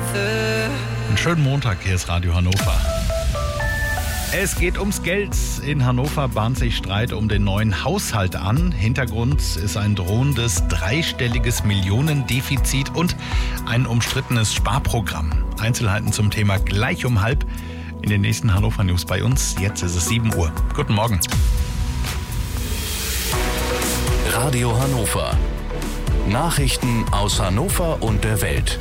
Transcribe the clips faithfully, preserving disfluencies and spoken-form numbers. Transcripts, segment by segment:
Einen schönen Montag, hier ist Radio Hannover. Es geht ums Geld. In Hannover bahnt sich Streit um den neuen Haushalt an. Hintergrund ist ein drohendes dreistelliges Millionendefizit und ein umstrittenes Sparprogramm. Einzelheiten zum Thema gleich um halb in den nächsten Hannover News bei uns. Jetzt ist es sieben Uhr. Guten Morgen. Radio Hannover. Nachrichten aus Hannover und der Welt.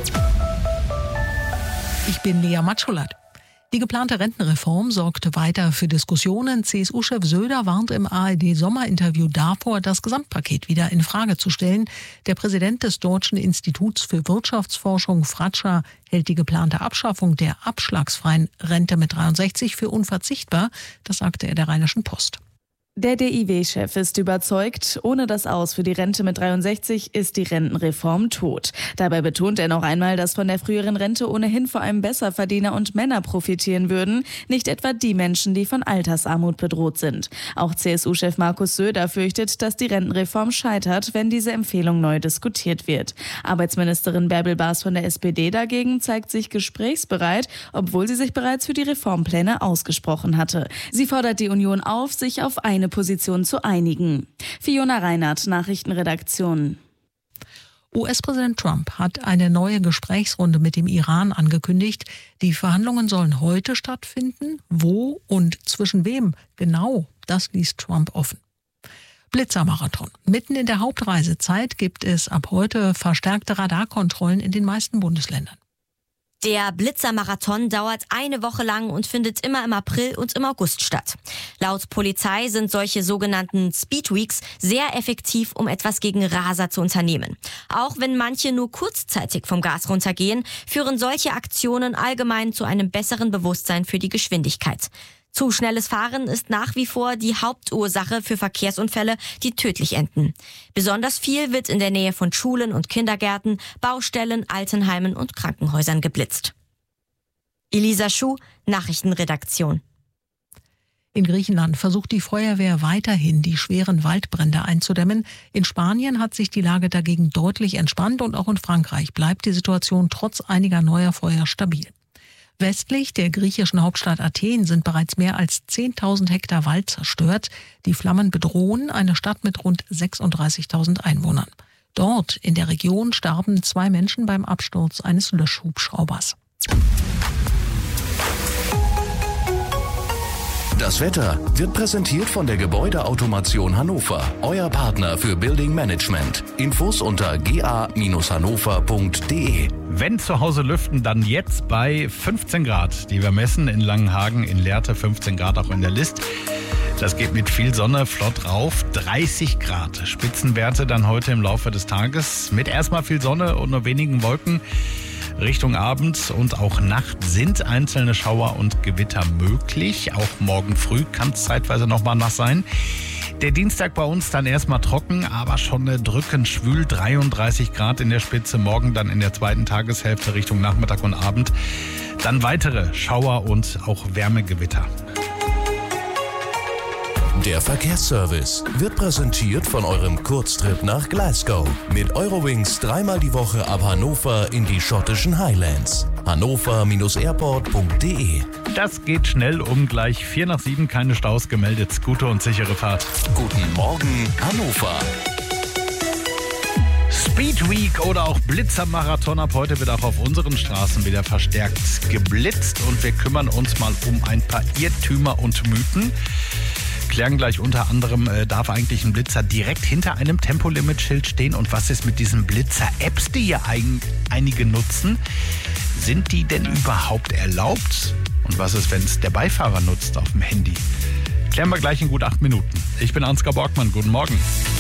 Ich bin Lea Matschulat. Die geplante Rentenreform sorgte weiter für Diskussionen. C S U-Chef Söder warnt im A R D-Sommerinterview davor, das Gesamtpaket wieder in Frage zu stellen. Der Präsident des Deutschen Instituts für Wirtschaftsforschung, Fratscher, hält die geplante Abschaffung der abschlagsfreien Rente mit dreiundsechzig für unverzichtbar. Das sagte er der Rheinischen Post. Der D I W-Chef ist überzeugt, ohne das Aus für die Rente mit dreiundsechzig ist die Rentenreform tot. Dabei betont er noch einmal, dass von der früheren Rente ohnehin vor allem Besserverdiener und Männer profitieren würden, nicht etwa die Menschen, die von Altersarmut bedroht sind. Auch C S U-Chef Markus Söder fürchtet, dass die Rentenreform scheitert, wenn diese Empfehlung neu diskutiert wird. Arbeitsministerin Bärbel Baas von der S P D dagegen zeigt sich gesprächsbereit, obwohl sie sich bereits für die Reformpläne ausgesprochen hatte. Sie fordert die Union auf, sich auf eine Position zu einigen. Fiona Reinhardt, Nachrichtenredaktion. U S-Präsident Trump hat eine neue Gesprächsrunde mit dem Iran angekündigt. Die Verhandlungen sollen heute stattfinden. Wo und zwischen wem genau, das ließ Trump offen. Blitzermarathon. Mitten in der Hauptreisezeit gibt es ab heute verstärkte Radarkontrollen in den meisten Bundesländern. Der Blitzermarathon dauert eine Woche lang und findet immer im April und im August statt. Laut Polizei sind solche sogenannten Speedweeks sehr effektiv, um etwas gegen Raser zu unternehmen. Auch wenn manche nur kurzzeitig vom Gas runtergehen, führen solche Aktionen allgemein zu einem besseren Bewusstsein für die Geschwindigkeit. Zu schnelles Fahren ist nach wie vor die Hauptursache für Verkehrsunfälle, die tödlich enden. Besonders viel wird in der Nähe von Schulen und Kindergärten, Baustellen, Altenheimen und Krankenhäusern geblitzt. Elisa Schuh, Nachrichtenredaktion. In Griechenland versucht die Feuerwehr weiterhin, die schweren Waldbrände einzudämmen. In Spanien hat sich die Lage dagegen deutlich entspannt und auch in Frankreich bleibt die Situation trotz einiger neuer Feuer stabil. Westlich der griechischen Hauptstadt Athen sind bereits mehr als zehntausend Hektar Wald zerstört. Die Flammen bedrohen eine Stadt mit rund sechsunddreißigtausend Einwohnern. Dort in der Region starben zwei Menschen beim Absturz eines Löschhubschraubers. Das Wetter wird präsentiert von der Gebäudeautomation Hannover, euer Partner für Building Management. Infos unter g a Bindestrich hannover punkt d e. Wenn zu Hause lüften, dann jetzt bei fünfzehn Grad, die wir messen in Langenhagen, in Lehrte, fünfzehn Grad auch in der List. Das geht mit viel Sonne flott rauf, dreißig Grad. Spitzenwerte dann heute im Laufe des Tages mit erstmal viel Sonne und nur wenigen Wolken. Richtung Abend und auch Nacht sind einzelne Schauer und Gewitter möglich. Auch morgen früh kann es zeitweise noch mal nass sein. Der Dienstag bei uns dann erstmal trocken, aber schon drückend schwül, dreiunddreißig Grad in der Spitze. Morgen dann in der zweiten Tageshälfte Richtung Nachmittag und Abend. Dann weitere Schauer und auch Wärmegewitter. Der Verkehrsservice wird präsentiert von eurem Kurztrip nach Glasgow. Mit Eurowings dreimal die Woche ab Hannover in die schottischen Highlands. hannover Bindestrich airport punkt d e. Das geht schnell, um gleich vier nach sieben, keine Staus gemeldet. Gute und sichere Fahrt. Guten Morgen, Hannover. Speed Week oder auch Blitzermarathon. Ab heute wird auch auf unseren Straßen wieder verstärkt geblitzt. Und wir kümmern uns mal um ein paar Irrtümer und Mythen. Klären gleich unter anderem, äh, darf eigentlich ein Blitzer direkt hinter einem Tempolimitschild stehen? Und was ist mit diesen Blitzer-Apps, die ja ein, einige nutzen? Sind die denn überhaupt erlaubt? Und was ist, wenn es der Beifahrer nutzt auf dem Handy? Klären wir gleich in gut acht Minuten. Ich bin Ansgar Borgmann. Guten Morgen.